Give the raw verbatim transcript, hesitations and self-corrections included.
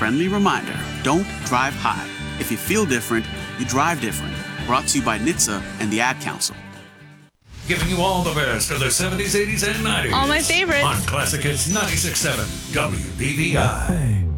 friendly reminder, don't drive high. If you feel different, you drive different. Brought to you by N H T S A and the Ad Council. Giving you all the best of the seventies, eighties, and nineties. All my favorites. On Classic Hits ninety-six point seven W B V I.